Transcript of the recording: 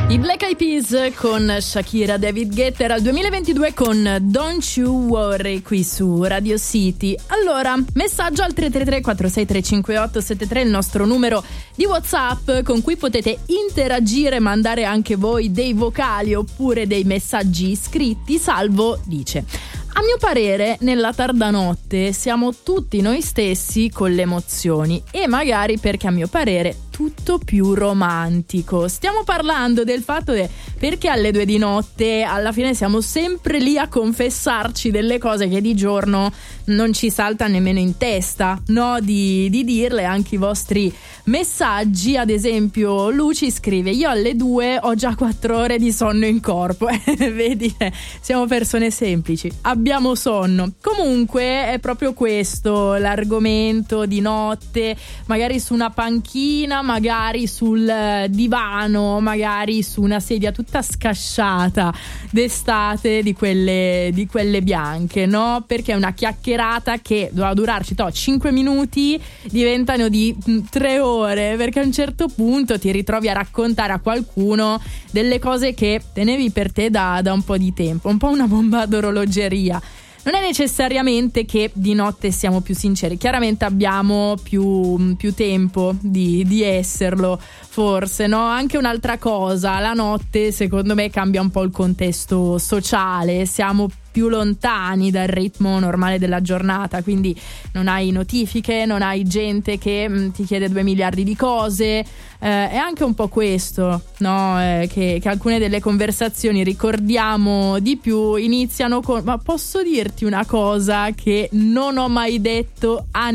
I Black Eyed Peas con Shakira, David Guetta, era il 2022 con Don't You Worry qui su Radio City. Allora, messaggio al 333 463 5873, il nostro numero di WhatsApp con cui potete interagire, mandare anche voi dei vocali oppure dei messaggi scritti. Salvo dice: a mio parere nella tarda notte siamo tutti noi stessi con le emozioni e magari perché a mio parere tutto più romantico. Stiamo parlando del fatto che perché alle 2 di notte alla fine siamo sempre lì a confessarci delle cose che di giorno non ci salta nemmeno in testa, no? Di dirle. Anche i vostri messaggi, ad esempio Luci scrive: io alle 2 ho già 4 ore di sonno in corpo. Vedi, siamo persone semplici, abbiamo sonno. Comunque è proprio questo l'argomento di notte, magari su una panchina, magari sul divano, magari su una sedia tutta scasciata d'estate, di quelle bianche, no? Perché è una chiacchierata che doveva durarci 5 minuti, diventano di 3 ore, perché a un certo punto ti ritrovi a raccontare a qualcuno delle cose che tenevi per te da un po' di tempo, un po' una bomba d'orologeria. Non è necessariamente che di notte siamo più sinceri, chiaramente abbiamo più tempo di esserlo, forse, no? Anche un'altra cosa, la notte secondo me cambia un po' il contesto sociale, siamo più lontani dal ritmo normale della giornata, quindi non hai notifiche, non hai gente che ti chiede 2 miliardi di cose. È anche un po' questo, no? Che alcune delle conversazioni, ricordiamo di più, iniziano con: ma posso dirti una cosa che non ho mai detto a